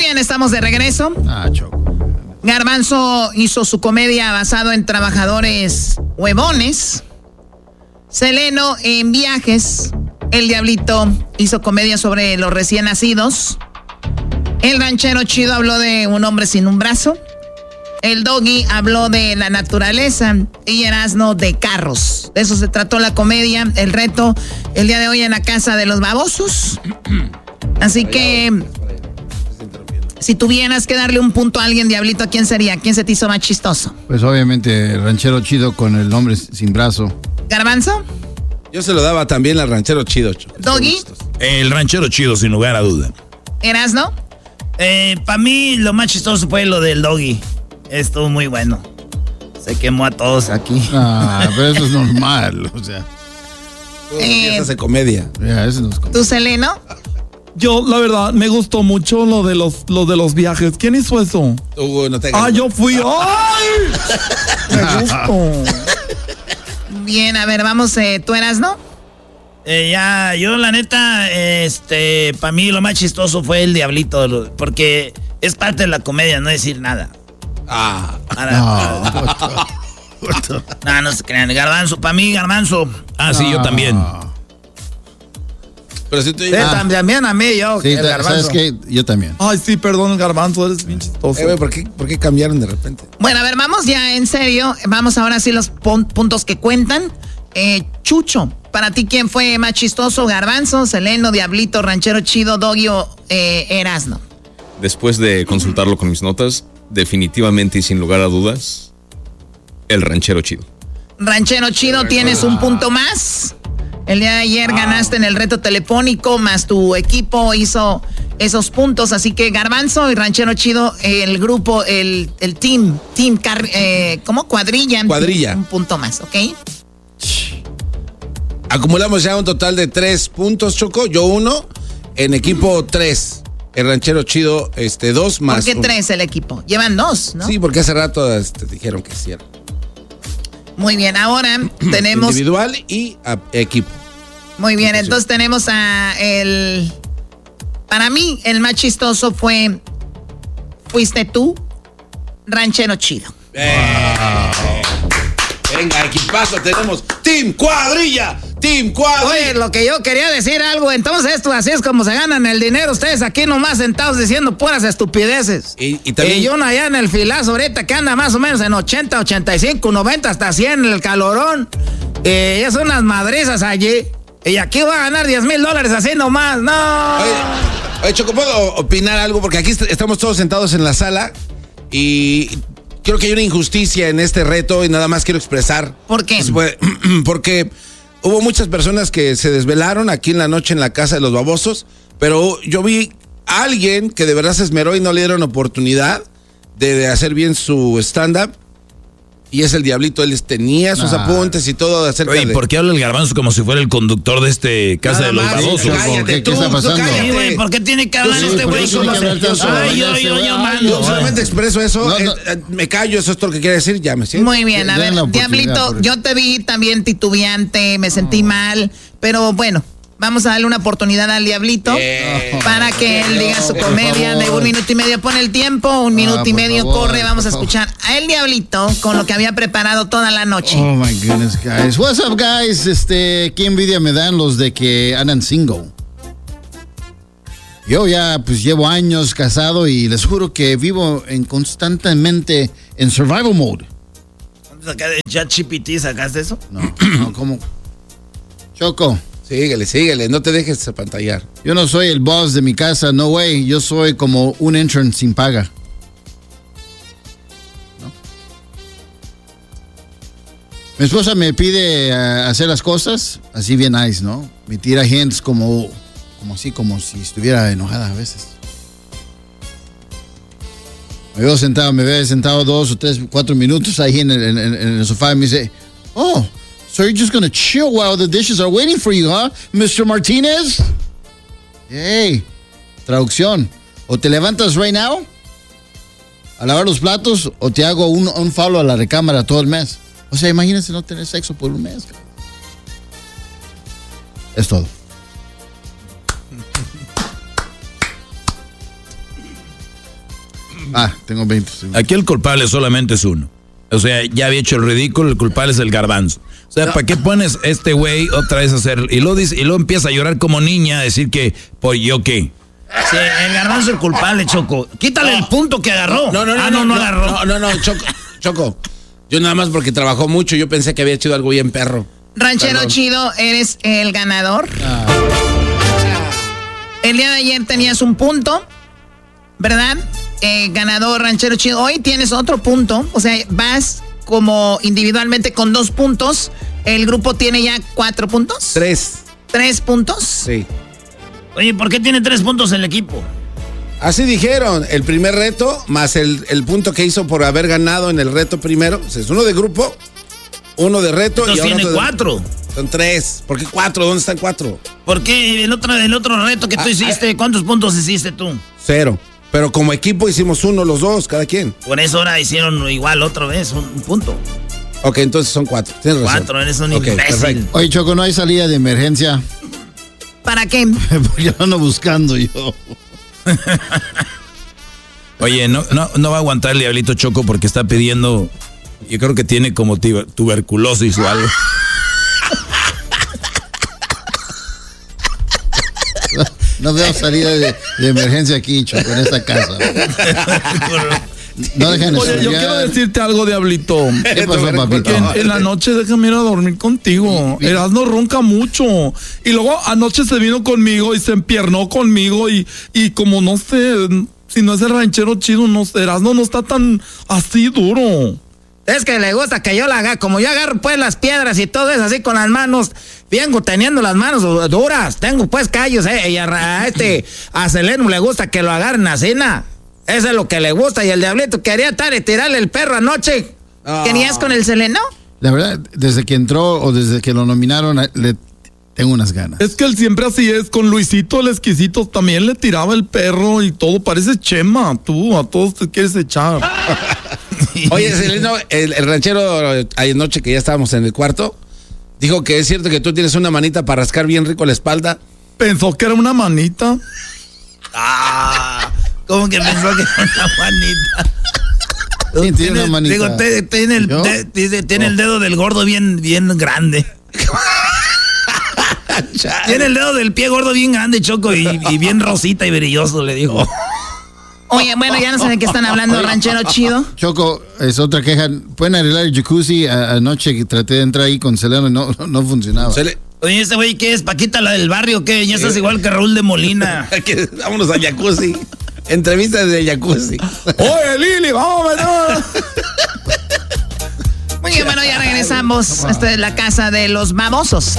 bien, estamos de regreso. Choco. Garbanzo hizo su comedia basado en trabajadores huevones. Seleno en viajes. El Diablito hizo comedia sobre los recién nacidos. El Ranchero Chido habló de un hombre sin un brazo. El Doggy habló de la naturaleza. Y Erasmo de carros. De eso se trató la comedia. El reto el día de hoy en la casa de los babosos. Así que... si tuvieras que darle un punto a alguien, Diablito, ¿a quién sería? ¿Quién se te hizo más chistoso? Pues obviamente el Ranchero Chido con el hombre sin brazo. ¿Garbanzo? Yo se lo daba también al Ranchero Chido. ¿Doggy? El Ranchero Chido, sin lugar a duda. ¿Erasno? Para mí lo más chistoso fue lo del Doggy. Estuvo muy bueno. Se quemó a todos aquí. Pero eso es normal, o sea. Piezas de comedia. Eso no es comedia. ¿Tú, Seleno? Yo, la verdad, me gustó mucho lo de los viajes. ¿Quién hizo eso? No te hagas. Yo fui. ¡Ay! Me gustó. Bien, a ver, vamos, ¿tú Erasno? Yo la neta, para mí lo más chistoso fue el Diablito, porque es parte de la comedia, no decir nada. No se crean, Garbanzo, para mí Garbanzo. Sí, yo también. Pero si tú también a mí, yo. Sí, ¿sabes qué? Yo también. Ay, sí, perdón, Garbanzo, eres bien chistoso. ¿Por qué cambiaron de repente? Bueno, a ver, vamos ya en serio. Vamos ahora sí los puntos que cuentan. Chucho, para ti, ¿quién fue más chistoso? Garbanzo, Seleno, Diablito, Ranchero Chido, Doggy o Erasno. Después de consultarlo con mis notas, definitivamente y sin lugar a dudas, el Ranchero Chido. Ranchero Chido, tienes un punto más. El día de ayer ganaste en el reto telefónico, más tu equipo hizo esos puntos. Así que Garbanzo y Ranchero Chido, el grupo, el team, ¿cómo? Cuadrilla. Un punto más, ¿ok? Acumulamos ya un total de 3 puntos, Choco. Yo 1, en equipo 3. El Ranchero Chido, 2 más. ¿Por qué 3 el equipo? Llevan 2, ¿no? Sí, porque hace rato dijeron que sí. Muy bien, ahora tenemos... individual y equipo. Muy bien, entonces tenemos para mí, el más chistoso fuiste tú, Ranchero Chido. Venga, equipazo, tenemos Team Cuadrilla. Oye, lo que yo quería decir algo, entonces esto así es como se ganan el dinero ustedes aquí nomás sentados diciendo puras estupideces. Y también... Y uno allá en el filazo ahorita que anda más o menos en 80, 85, 90, hasta 100 en el calorón. Es unas madrizas allí. Y aquí va a ganar $10,000 así nomás, no. Oye, Choco, ¿puedo opinar algo? Porque aquí estamos todos sentados en la sala y... creo que hay una injusticia en este reto y nada más quiero expresar. ¿Por qué? Porque hubo muchas personas que se desvelaron aquí en la noche en la casa de los babosos, pero yo vi a alguien que de verdad se esmeró y no le dieron oportunidad de hacer bien su stand-up. Y es el Diablito, él tenía sus apuntes y todo acerca de... Oye, ¿por qué habla el Garbanzo como si fuera el conductor de Casa de los Babosos? Cállate, ¿Qué está pasando? Sí, güey, ¿por qué tiene que hablar este güey? Yo solamente expreso eso, me callo, eso es todo lo que quiere decir, ya me siento. Muy bien, a ver, Diablito, yo te vi también titubeante, me sentí mal, pero bueno, vamos a darle una oportunidad al Diablito para que él diga su comedia de 1 minuto y medio. Pon el tiempo, 1 minuto y medio, corre, vamos a escuchar a el Diablito con lo que había preparado toda la noche. Oh my goodness, guys. What's up, guys? Qué envidia me dan los de que andan single. Yo ya pues llevo años casado y les juro que vivo constantemente en survival mode. ¿De ChatGPT sacaste eso? No, ¿cómo? Choco. Síguele, no te dejes apantallar. Yo no soy el boss de mi casa, no way. Yo soy como un intern sin paga. ¿No? Mi esposa me pide hacer las cosas así bien nice, ¿no? Me tira hints como así, como si estuviera enojada a veces. Me veo sentado 2 o 3, 4 minutos ahí en el sofá y me dice, oh, so you're just gonna chill while the dishes are waiting for you, huh, Mr. Martinez? Hey, traducción. O te levantas right now a lavar los platos o te hago un follow a la recámara todo el mes. O sea, imagínense no tener sexo por un mes. Es todo. Tengo 20 segundos. Aquí el culpable solamente es uno. O sea, ya había hecho el ridículo, el culpable es el garbanzo. O sea, ¿para qué pones este güey otra vez a hacer? Y luego empieza a llorar como niña, a decir que, pues, ¿yo qué? Sí, el garbanzo es el culpable, Choco. Quítale el punto que agarró. No agarró. No, Choco. Yo nada más porque trabajó mucho, yo pensé que había hecho algo bien perro. Ranchero Perdón. chido, eres el ganador. El día de ayer tenías un punto, ¿verdad? Ganador, ranchero chido. Hoy tienes otro punto, o sea, vas como individualmente con 2 puntos. El grupo tiene ya 4 puntos. 3. 3 puntos. Sí. Oye, ¿por qué tiene 3 puntos el equipo? Así dijeron, el primer reto más el punto que hizo por haber ganado en el reto primero. O sea, es uno de grupo, uno de reto. Entonces y ahora tiene otro 4. Son 3. ¿Por qué 4? ¿Dónde están 4? ¿Por qué el otro reto que tú hiciste, cuántos puntos hiciste tú? 0. Pero como equipo hicimos 1 los dos, cada quien. Por eso ahora hicieron igual otra vez, un punto. Ok, entonces son 4. Tienes razón. 4, eres un Ok, imbécil. perfecto. Oye, Choco, no hay salida de emergencia. ¿Para qué? Porque ando buscando yo. Oye, no va a aguantar el diablito Choco porque está pidiendo, yo creo que tiene como tuberculosis o algo. No veo salida de emergencia aquí, Choco, en esta casa. No dejan Oye, yo quiero decirte algo, Diablito. ¿Qué pasó, papito? Que en la noche déjame ir a dormir contigo. Erasmo ronca mucho. Y luego anoche se vino conmigo y se empiernó conmigo y como no sé, si no es el ranchero chido, no sé, Erasmo no está tan así duro. Es que le gusta que yo la haga, como yo agarro pues las piedras y todo eso así con las manos, vengo teniendo las manos duras, tengo pues callos, y a Seleno le gusta que lo agarren así, eso es lo que le gusta, y el diablito quería estar y tirarle el perro anoche. ¿Querías con el Seleno? La verdad, desde que entró o desde que lo nominaron, le tengo unas ganas. Es que él siempre así es, con Luisito el exquisito también le tiraba el perro y todo, parece Chema, tú, a todos te quieres echar. Oye, Seleno, el ranchero anoche que ya estábamos en el cuarto, dijo que es cierto que tú tienes una manita para rascar bien rico la espalda. Pensó que era una manita. ¿Cómo que pensó que era una manita? Sí, tiene una manita. Digo, tiene el dedo del gordo bien grande. Tiene el dedo del pie gordo bien grande, Choco, y bien rosita y brilloso, le dijo. Oye, bueno, ya no sé de qué están hablando, ranchero chido. Choco, es otra queja. Pueden arreglar el jacuzzi. Anoche que traté de entrar ahí con Seleno y no funcionaba. Oye, ¿este güey qué es? ¿Paquita la del barrio qué? Ya estás igual que Raúl de Molina. Vámonos a jacuzzi. Entrevista de jacuzzi. Oye, Lili, vamos a meter. Muy bien, bueno, ya regresamos. Esta es la casa de los babosos.